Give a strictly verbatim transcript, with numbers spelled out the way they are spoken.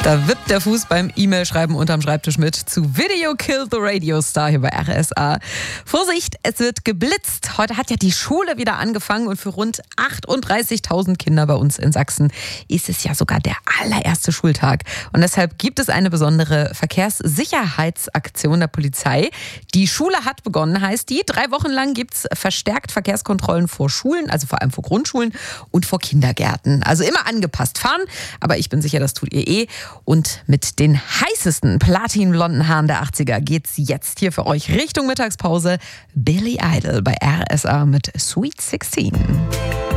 Da wippt der Fuß beim E-Mail-Schreiben unterm Schreibtisch mit zu Video Killed the Radio Star hier bei R S A. Vorsicht, es wird geblitzt. Heute hat ja die Schule wieder angefangen und für rund achtunddreißigtausend Kinder bei uns in Sachsen ist es ja sogar der allererste Schultag. Und deshalb gibt es eine besondere Verkehrssicherheitsaktion der Polizei. Die Schule hat begonnen, heißt die. Drei Wochen lang gibt es verstärkt Verkehrskontrollen vor Schulen, also vor allem vor Grundschulen und vor Kindergärten. Also immer angepasst fahren, aber ich bin sicher, das tut ihr eh. Und mit den heißesten platinblonden Haaren der achtziger geht's jetzt hier für euch Richtung Mittagspause. Billy Idol bei R S A mit Sweet sechzehn.